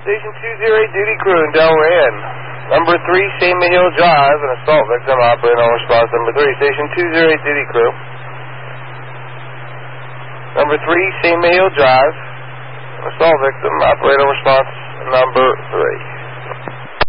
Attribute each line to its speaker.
Speaker 1: Station 208 duty crew in Delray Inn. Number 3, St. Mahill Drive, an assault victim operating on response number 3. Station 208 duty crew. Number 3, St. Mahill Drive, an assault victim operating on response number 3.